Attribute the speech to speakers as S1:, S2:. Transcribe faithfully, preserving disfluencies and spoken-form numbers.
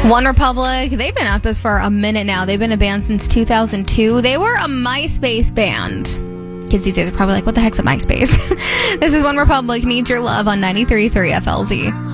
S1: One Republic, they've been at this for a minute now. They've been a band since two thousand two. They were a MySpace band. Kids these days are probably like, what the heck's a MySpace? This is One Republic, Need Your Love on ninety-three point three F L Z.